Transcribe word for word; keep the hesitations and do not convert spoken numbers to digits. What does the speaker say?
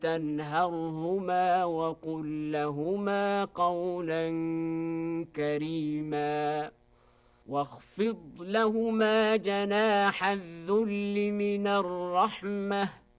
تنهرهما وقل لهما قولا كريما واخفض لهما جناح الذل من الرحمة